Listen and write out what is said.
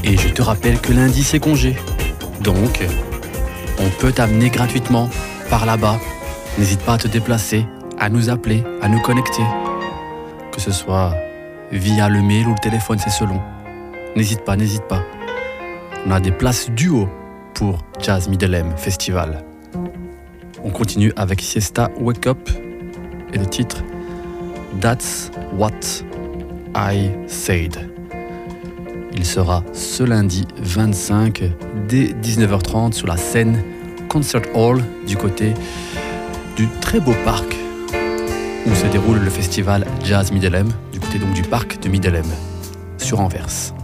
Et je te rappelle que lundi c'est congé. Donc, on peut t'amener gratuitement par là-bas. N'hésite pas à te déplacer, à nous appeler, à nous connecter. Que ce soit via le mail ou le téléphone, c'est selon. N'hésite pas. On a des places duo pour Jazz Middelheim Festival. On continue avec Siesta Wake Up et le titre That's What I Said. Il sera ce lundi 25 dès 19h30 sur la scène Concert Hall du côté du très beau parc où se déroule le festival Jazz Middelheim, du côté donc du parc de Middelheim sur Anvers.